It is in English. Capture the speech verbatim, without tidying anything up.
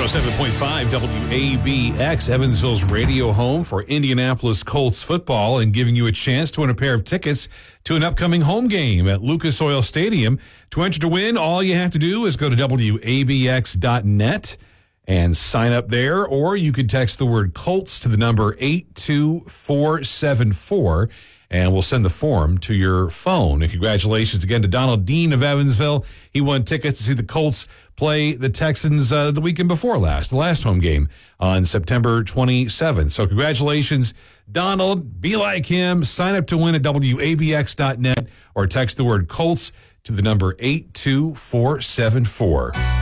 oh seven point five W A B X, Evansville's radio home for Indianapolis Colts football, and giving you a chance to win a pair of tickets to an upcoming home game at Lucas Oil Stadium. To enter to win, all you have to do is go to W A B X dot net and sign up there, or you could text the word Colts to the number eight two four seven four, and we'll send the form to your phone. And congratulations again to Donald Dean of Evansville. He won tickets to see the Colts play the Texans uh, the weekend before last, the last home game on September twenty-seventh. So congratulations, Donald. Be like him. Sign up to win at W A B X dot net or text the word Colts to the number eight two four seven four.